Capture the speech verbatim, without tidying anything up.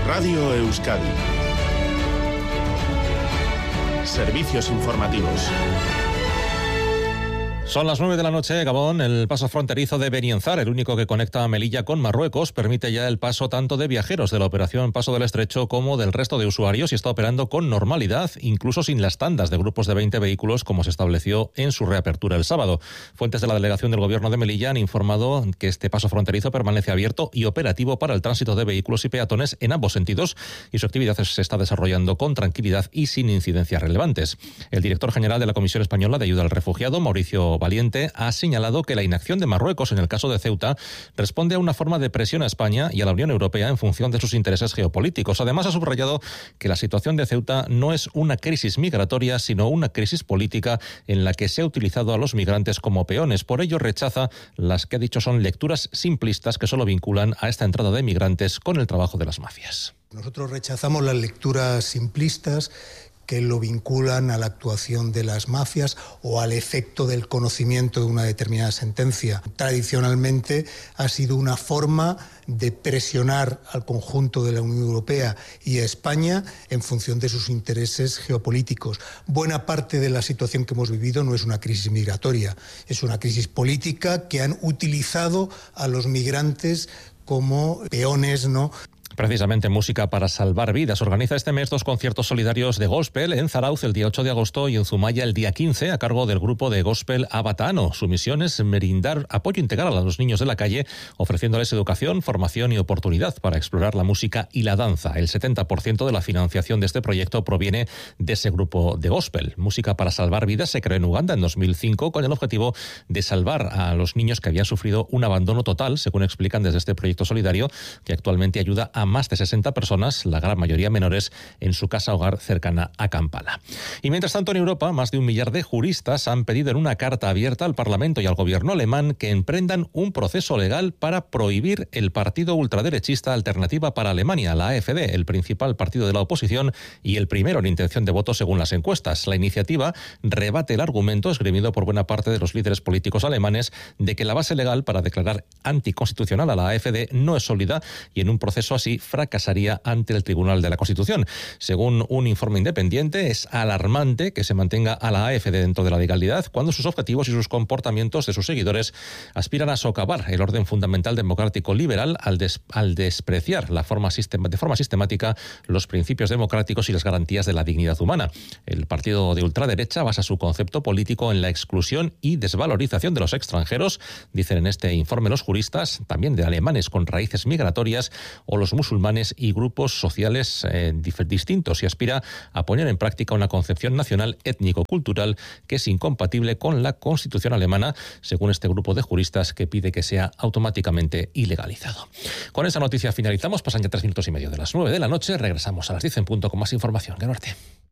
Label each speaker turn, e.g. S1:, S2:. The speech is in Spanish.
S1: Radio Euskadi. Servicios informativos.
S2: Son las nueve de la noche, Gabón. El paso fronterizo de Benienzar, el único que conecta a Melilla con Marruecos, permite ya el paso tanto de viajeros de la operación Paso del Estrecho como del resto de usuarios y está operando con normalidad, incluso sin las tandas de grupos de veinte vehículos como se estableció en su reapertura el sábado. Fuentes de la delegación del Gobierno de Melilla han informado que este paso fronterizo permanece abierto y operativo para el tránsito de vehículos y peatones en ambos sentidos y su actividad se está desarrollando con tranquilidad y sin incidencias relevantes. El director general de la Comisión Española de Ayuda al Refugiado, Mauricio Valiente, ha señalado que la inacción de Marruecos en el caso de Ceuta responde a una forma de presión a España y a la Unión Europea en función de sus intereses geopolíticos. Además, ha subrayado que la situación de Ceuta no es una crisis migratoria, sino una crisis política en la que se ha utilizado a los migrantes como peones. Por ello, rechaza las que ha dicho son lecturas simplistas que solo vinculan a esta entrada de migrantes con el trabajo de las mafias.
S3: Nosotros rechazamos las lecturas simplistas que lo vinculan a la actuación de las mafias o al efecto del conocimiento de una determinada sentencia. Tradicionalmente ha sido una forma de presionar al conjunto de la Unión Europea y a España en función de sus intereses geopolíticos. Buena parte de la situación que hemos vivido no es una crisis migratoria, es una crisis política que han utilizado a los migrantes como peones, ¿no?
S2: Precisamente Música para Salvar Vidas organiza este mes dos conciertos solidarios de gospel en Zarauz el día ocho de agosto y en Zumaya el día quince a cargo del grupo de gospel Abatano. Su misión es brindar apoyo integral a los niños de la calle, ofreciéndoles educación, formación y oportunidad para explorar la música y la danza. El setenta por ciento de la financiación de este proyecto proviene de ese grupo de gospel. Música para Salvar Vidas se creó en Uganda en dos mil cinco con el objetivo de salvar a los niños que habían sufrido un abandono total, según explican desde este proyecto solidario, que actualmente ayuda a más de sesenta personas, la gran mayoría menores, en su casa hogar cercana a Kampala. Y mientras tanto, en Europa, más de un millar de juristas han pedido en una carta abierta al Parlamento y al gobierno alemán que emprendan un proceso legal para prohibir el partido ultraderechista Alternativa para Alemania, la A F D, el principal partido de la oposición y el primero en intención de voto según las encuestas. La iniciativa rebate el argumento esgrimido por buena parte de los líderes políticos alemanes de que la base legal para declarar anticonstitucional a la A F D no es sólida y en un proceso así fracasaría ante el Tribunal de la Constitución. Según un informe independiente, es alarmante que se mantenga a la A F D dentro de la legalidad cuando sus objetivos y sus comportamientos de sus seguidores aspiran a socavar el orden fundamental democrático liberal al, des, al despreciar la forma sistema, de forma sistemática los principios democráticos y las garantías de la dignidad humana. El partido de ultraderecha basa su concepto político en la exclusión y desvalorización de los extranjeros, dicen en este informe los juristas, también de alemanes con raíces migratorias o los musulmanes y grupos sociales eh, distintos, y aspira a poner en práctica una concepción nacional étnico-cultural que es incompatible con la Constitución alemana, según este grupo de juristas que pide que sea automáticamente ilegalizado. Con esa noticia finalizamos, pasan ya tres minutos y medio de las nueve de la noche, regresamos a las diez en punto con más información. Ganuarte.